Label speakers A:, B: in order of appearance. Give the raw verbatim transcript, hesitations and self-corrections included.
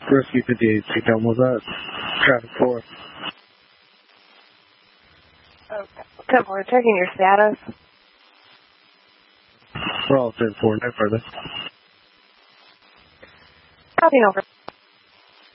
A: Rescue fifty-eight, takedown was that? Traffic four.
B: Okay. ten four, checking your status.
A: We're all ten four, no further.
B: Copy over.